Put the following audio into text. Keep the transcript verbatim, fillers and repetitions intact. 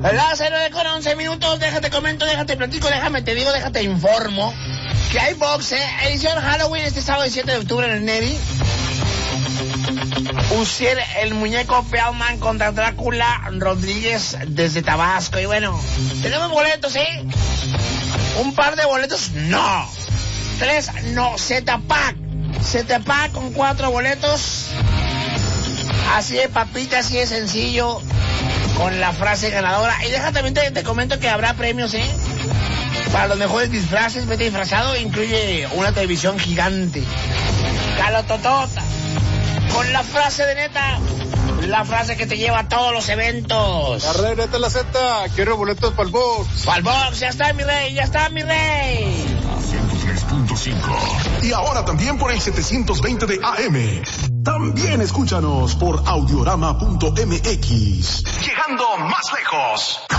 Las nueve con once minutos, déjate comento, déjate platico, déjame te digo, déjate informo que hay box, eh, edición Halloween este sábado siete de octubre en el Neri. Usiel, el muñeco Pellman contra Drácula Rodríguez desde Tabasco. Y bueno, tenemos boletos, ¿eh? Un par de boletos, no. Tres, no. Z-Pack. Z-Pack con cuatro boletos. Así de papita, así de sencillo. Con la frase ganadora. Y déjame también te, te comento que habrá premios, ¿eh? Para los mejores disfraces, vete disfrazado. Incluye una televisión gigante. Calototota. Con la frase de neta, la frase que te lleva a todos los eventos. La red, neta la Z, quiero boletos para el box. Para el box, ya está mi rey, ya está mi rey. ciento tres punto cinco. Y ahora también por el setecientos veinte de A M. También escúchanos por audiorama punto m x. Llegando más lejos.